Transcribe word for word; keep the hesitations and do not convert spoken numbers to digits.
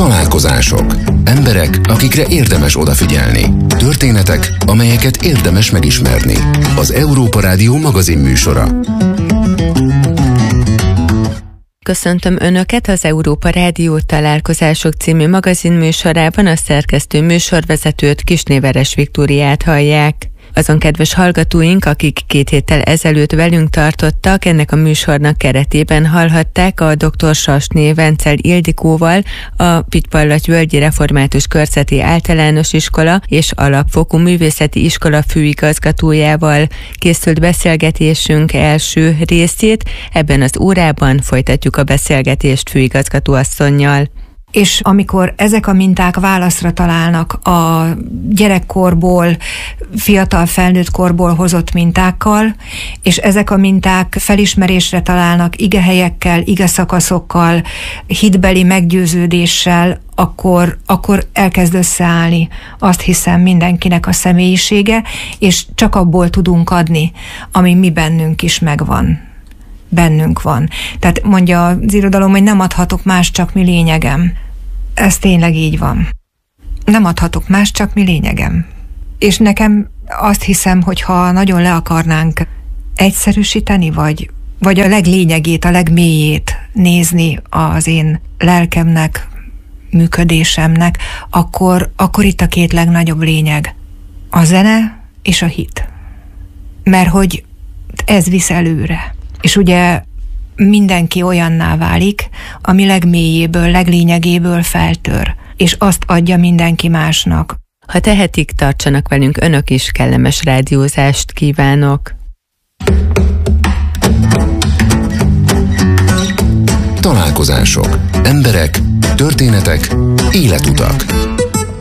Találkozások. Emberek, akikre érdemes odafigyelni. Történetek, amelyeket érdemes megismerni. Az Európa Rádió magazin műsora. Köszöntöm Önöket az Európa Rádió Találkozások című magazin műsorában, a szerkesztő műsorvezetőt, Kisnéveres Viktóriát hallják. Azon kedves hallgatóink, akik két héttel ezelőtt velünk tartottak, ennek a műsornak keretében hallhatták a dr. Sasné Vencel Ildikóval, a Pitypallat-Györgyi Református Körzeti Általános Iskola és Alapfokú Művészeti Iskola főigazgatójával készült beszélgetésünk első részét. Ebben az órában folytatjuk a beszélgetést főigazgatóasszonnyal. És amikor ezek a minták válaszra találnak a gyerekkorból, fiatal felnőtt korból hozott mintákkal, és ezek a minták felismerésre találnak igehelyekkel, igeszakaszokkal, hitbeli meggyőződéssel, akkor, akkor elkezd összeállni, azt hiszem, mindenkinek a személyisége, és csak abból tudunk adni, ami mi bennünk is megvan. Bennünk van. Tehát mondja az irodalom, hogy nem adhatok más, csak mi lényegem. Ez tényleg így van. Nem adhatok más, csak mi lényegem. És nekem azt hiszem, hogy ha nagyon le akarnánk egyszerűsíteni, vagy, vagy a leglényegét, a legmélyét nézni az én lelkemnek, működésemnek, akkor, akkor itt a két legnagyobb lényeg. A zene és a hit. Mert hogy ez visz előre. És ugye mindenki olyanná válik, ami legmélyéből, leglényegéből feltör, és azt adja mindenki másnak. Ha tehetik, tartsanak velünk önök is, kellemes rádiózást kívánok! Találkozások. Emberek, történetek, életutak.